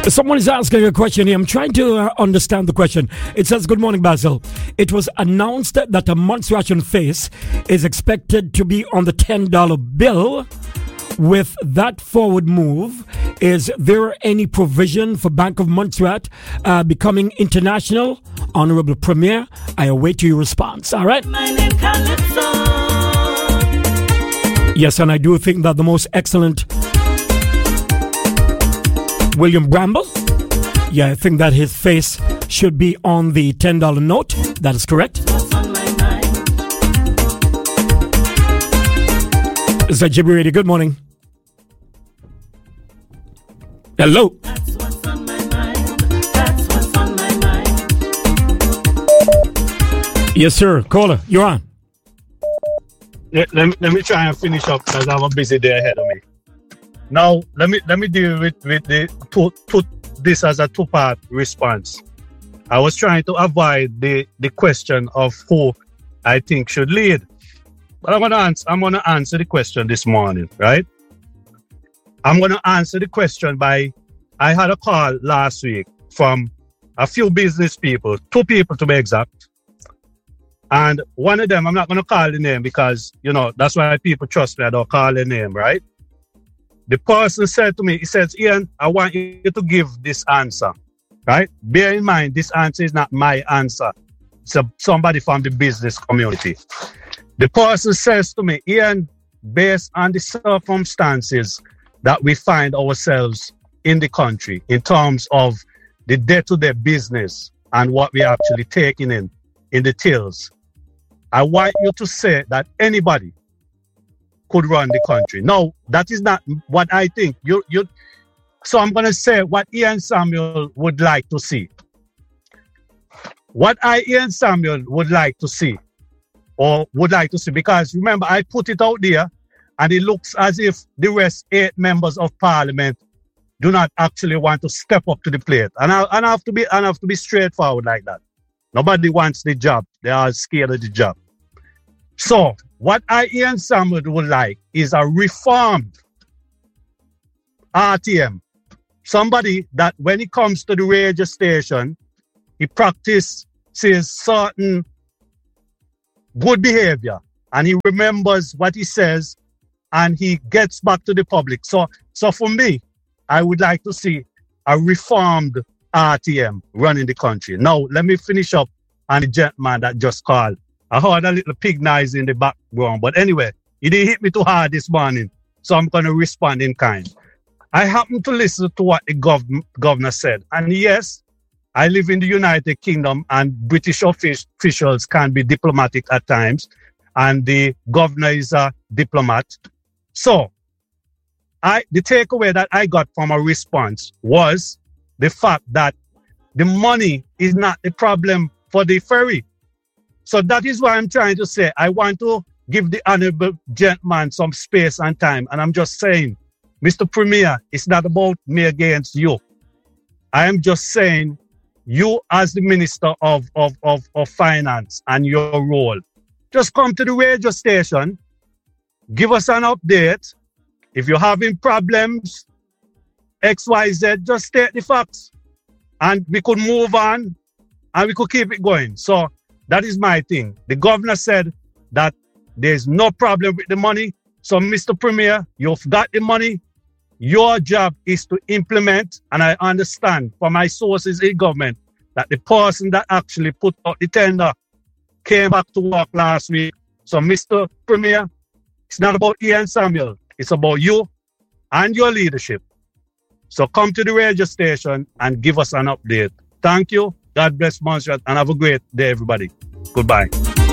Someone is asking a question here. I'm trying to understand the question. It says, good morning, Basil. It was announced that a month's ration face is expected to be on the $10 bill. With that forward move, is there any provision for Bank of Montserrat becoming international? Honorable Premier, I await your response. All right? My name Calypso. Yes, and I do think that the most excellent William Bramble, I think that his face should be on the $10 note. That is correct. What's on my mind? Zajibi Radio, good morning. Hello. That's what's on my mind. That's what's on my mind. Yes, sir. Caller, you're on. Let me try and finish up because I have a busy day ahead of me. Now, let me deal with the put this as a two-part response. I was trying to avoid the question of who I think should lead, but I'm gonna answer the question this morning, right? I'm gonna answer the question by I had a call last week from a few business people, 2 people to be exact, and one of them I'm not gonna call the name because that's why people trust me. I don't call the name, right? The person said to me, he says, Ian, I want you to give this answer, right? Bear in mind, this answer is not my answer. It's somebody from the business community. The person says to me, Ian, based on the circumstances that we find ourselves in the country in terms of the day-to-day business and what we're actually taking in the tills, I want you to say that anybody could run the country. No, that is not what I think. So I'm going to say what Ian Samuel would like to see. What Ian Samuel would like to see, because remember, I put it out there, and it looks as if the rest 8 members of Parliament do not actually want to step up to the plate. And I have to be straightforward like that. Nobody wants the job. They are scared of the job. So, what Ian Samuel would like is a reformed RTM. Somebody that when it comes to the radio station, he practices certain good behavior and he remembers what he says and he gets back to the public. So for me, I would like to see a reformed RTM running the country. Now, let me finish up on the gentleman that just called. I heard a little pig noise in the background. But anyway, he didn't hit me too hard this morning. So I'm going to respond in kind. I happened to listen to what the governor said. And yes, I live in the United Kingdom and British officials can be diplomatic at times. And the governor is a diplomat. So the takeaway that I got from a response was the fact that the money is not the problem for the ferry. So that is why I'm trying to say I want to give the honorable gentleman some space and time. And I'm just saying, Mr. Premier, it's not about me against you. I am just saying you as the Minister of Finance and your role, just come to the radio station, give us an update. If you're having problems, XYZ, just state the facts. And we could move on and we could keep it going. So that is my thing. The governor said that there's no problem with the money. So, Mr. Premier, you've got the money. Your job is to implement. And I understand from my sources in government that the person that actually put out the tender came back to work last week. So, Mr. Premier, it's not about Ian Samuel. It's about you and your leadership. So come to the radio station and give us an update. Thank you. God bless Montserrat and have a great day, everybody. Goodbye.